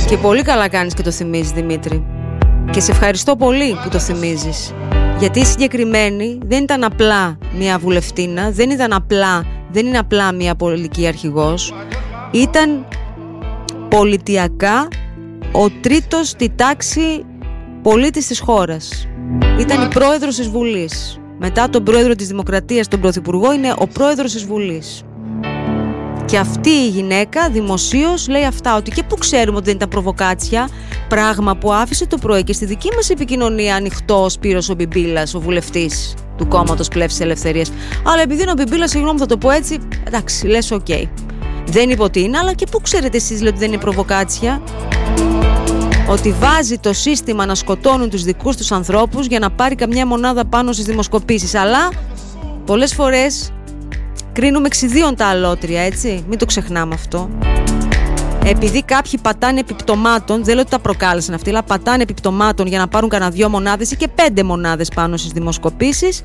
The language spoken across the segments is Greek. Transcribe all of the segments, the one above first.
Και πολύ καλά κάνεις και το θυμίζεις, Δημήτρη. Και σε ευχαριστώ πολύ που το θυμίζεις. Γιατί η συγκεκριμένη δεν ήταν απλά μια βουλευτίνα, δεν είναι απλά μια πολιτική αρχηγός. Ήταν πολιτιακά ο τρίτος στη τάξη πολίτης της χώρας. Ήταν η πρόεδρος της Βουλής. Μετά τον πρόεδρο της Δημοκρατίας, τον πρωθυπουργό, είναι ο πρόεδρος της Βουλής. Και αυτή η γυναίκα δημοσίως λέει αυτά, ότι και που ξέρουμε ότι δεν ήταν προβοκάτσια, πράγμα που άφησε το πρωί και στη δική μας επικοινωνία ανοιχτό ο Σπύρος ο Μπιμπίλας, ο βουλευτής του κόμματος Πλεύσης Ελευθερίας. Αλλά επειδή είναι ο Μπιμπίλας, συγγνώμη θα το πω έτσι, εντάξει, λες οκ. Δεν είπε ότι είναι, αλλά και πού ξέρετε εσείς ότι δεν είναι προβοκάτσια? Ότι βάζει το σύστημα να σκοτώνουν τους δικούς τους ανθρώπους για να πάρει καμιά μονάδα πάνω στις δημοσκοπήσεις. Αλλά πολλές φορές κρίνουμε εξιδίων τα αλότρια, έτσι. Μην το ξεχνάμε αυτό. Επειδή κάποιοι πατάνε επιπτωμάτων, δεν λέω ότι τα προκάλεσαν αυτοί, αλλά πατάνε επιπτωμάτων για να πάρουν κανένα 2 μονάδες ή και 5 μονάδες πάνω στις δημοσκοπήσεις,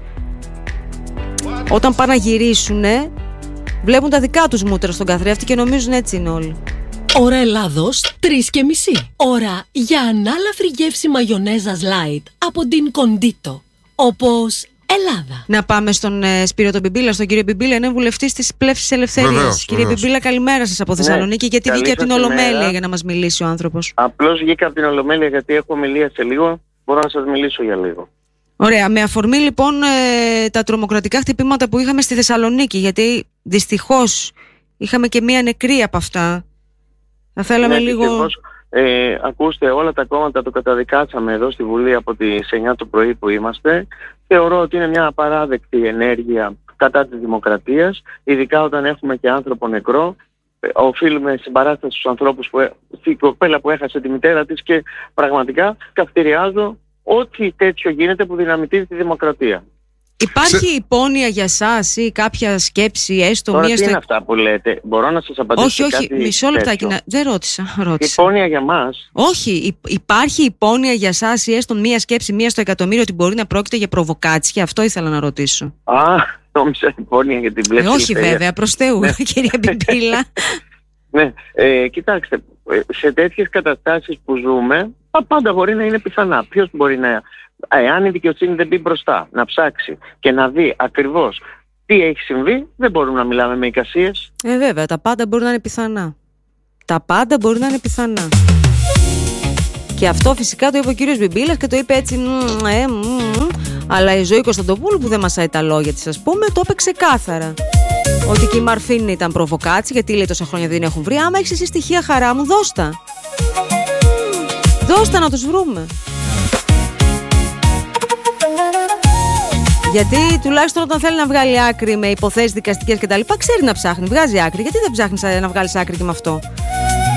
όταν πάνε να γυρίσουνε, βλέπουν τα δικά τους μούτρα στον καθρέφτη και νομίζουν έτσι είναι όλοι. Ώρα Ελλάδος 3:30. Ώρα για ανάλαφρη γεύση μαγιονέζας light από την Κοντίτο. Όπως Ελλάδα. Να πάμε στον Σπύρο τον Μπιμπίλα, στον κύριο Μπιμπίλα, είναι βουλευτής της Πλεύσης Ελευθερίας. Κύριε Μπιμπίλα, καλημέρα σας από Θεσσαλονίκη. Γιατί βγήκε από την Ολομέλεια για να μας μιλήσει ο άνθρωπος? Απλώς βγήκα από την Ολομέλεια γιατί έχω ομιλία σε λίγο. Μπορώ να σας μιλήσω για λίγο. Ωραία. Με αφορμή λοιπόν τα τρομοκρατικά χτυπήματα που είχαμε στη Θεσσαλονίκη, γιατί δυστυχώς είχαμε και μία νεκρή από αυτά. Θα θέλαμε λίγο. Δυστυχώς, ακούστε, όλα τα κόμματα το καταδικάσαμε εδώ στη Βουλή από τις 9 το πρωί που είμαστε. Θεωρώ ότι είναι μια απαράδεκτη ενέργεια κατά της δημοκρατίας, ειδικά όταν έχουμε και άνθρωπο νεκρό. Οφείλουμε συμπαράσταση στους ανθρώπους, στην κοπέλα που έχασε τη μητέρα της, και πραγματικά καυτηριάζω ό,τι τέτοιο γίνεται που δυναμητίζει τη δημοκρατία. Υπάρχει υπόνοια για σας ή κάποια σκέψη, έστω τώρα μία τι είναι αυτά που λέτε? Μπορώ να σας απαντήσω? Όχι, μισό λεπτάκι. Δεν ρώτησα. Υπόνοια για μας? Όχι, υπάρχει υπόνοια για σας ή έστω μία σκέψη, μία στο εκατομμύριο, ότι μπορεί να πρόκειται για προβοκάτσια? Αυτό ήθελα να ρωτήσω. Νόμιζα υπόνοια για την Πλεύση. Όχι βέβαια, προς Θεού, κυρία Μπιμπίλα. Ναι, κοιτάξτε, σε τέτοιες καταστάσεις που ζούμε, τα πάντα μπορεί να είναι πιθανά. Ποιος μπορεί να... Εάν η δικαιοσύνη δεν μπει μπροστά, να ψάξει και να δει ακριβώς τι έχει συμβεί, δεν μπορούμε να μιλάμε με εικασίες. Βέβαια, τα πάντα μπορεί να είναι πιθανά. Τα πάντα μπορεί να είναι πιθανά. Και αυτό φυσικά το είπε ο κύριος Μπιμπίλας και το είπε έτσι. Αλλά η Ζωή Κωνσταντοπούλου, που δεν μασάει τα λόγια της, ας πούμε, το είπε ξεκάθαρα. Ότι και η Μαρφίνη ήταν προβοκάτσι, γιατί λέει τόσα χρόνια δεν έχουν βρει. Άμα έχεις εσύ στοιχεία, χαρά μου, δώστα. Δώστα να τους βρούμε. Γιατί τουλάχιστον όταν θέλει να βγάλει άκρη με υποθέσεις δικαστικές κτλ., ξέρει να ψάχνει, βγάζει άκρη. Γιατί δεν ψάχνεις να βγάλεις άκρη και με αυτό?